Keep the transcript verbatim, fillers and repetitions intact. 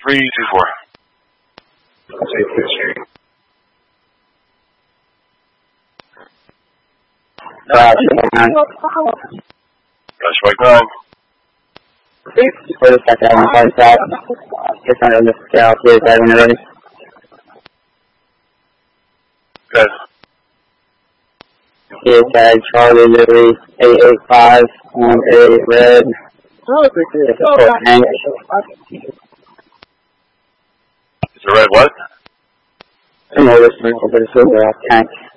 three two four. Uh, Flashback nine. for the second one, five stop. Just under the scale, please, right when you're ready. Good. Is tag Charlie Louis eight eight five one eight red. It's a Fort Hank. Is it red what? I don't know this one, but it's over off tank.